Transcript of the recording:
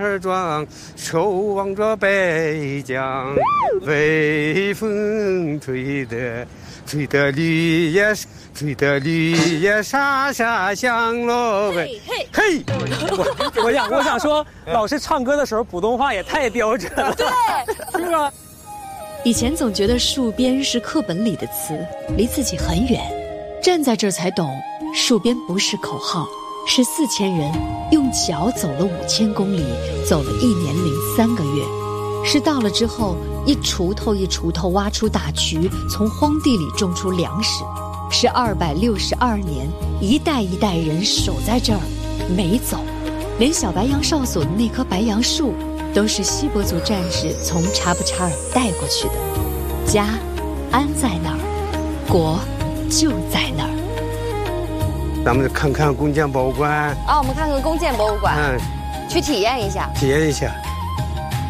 儿庄，守望着北疆，微风吹得绿叶沙沙响喽喂，嘿！ 我想说，老师唱歌的时候普通话也太标准了， 对， 是吧？ 以前总觉得戍边是课本里的词，离自己很远，站在这儿才懂，戍边不是口号，是4000人用脚走了5000公里，走了1年03个月，是到了之后一锄头一锄头挖出大渠，从荒地里种出粮食，是262年，一代一代人守在这儿没走，连小白杨哨所的那棵白杨树都是锡伯族战士从察布查尔带过去的。家安在那儿，国就在那儿。 咱们看看弓箭博物馆啊，我们看看弓箭博物馆，去体验一下。